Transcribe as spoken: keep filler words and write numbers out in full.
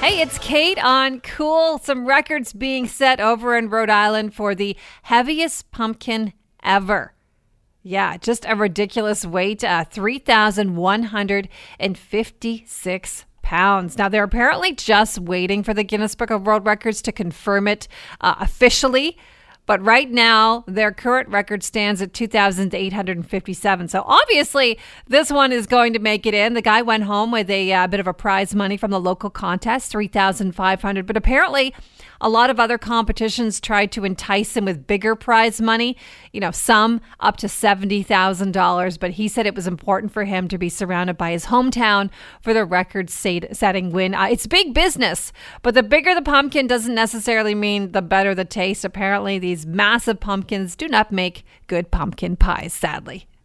Hey, it's Kate on Cool. Some records being set over in Rhode Island for the heaviest pumpkin ever. Yeah, just a ridiculous weight, uh, three thousand one hundred fifty-six pounds. Now, they're apparently just waiting for the Guinness Book of World Records to confirm it uh, officially. But right now, their current record stands at two thousand eight hundred fifty-seven. So obviously, this one is going to make it in. The guy went home with a uh, bit of a prize money from the local contest, three thousand five hundred dollars. But apparently, a lot of other competitions tried to entice him with bigger prize money, you know, some up to seventy thousand dollars. But he said it was important for him to be surrounded by his hometown for the record-setting win. Uh, it's big business, but the bigger the pumpkin doesn't necessarily mean the better the taste. Apparently, these massive pumpkins do not make good pumpkin pies, sadly.